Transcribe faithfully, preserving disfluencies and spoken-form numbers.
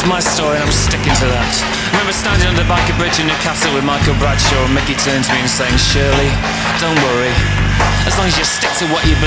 my story and I'm sticking to that. Remember standing on the Banker Bridge in Newcastle with Michael Bradshaw, and Mickey turned to me and saying, Shirley, don't worry, as long as you stick to what you believe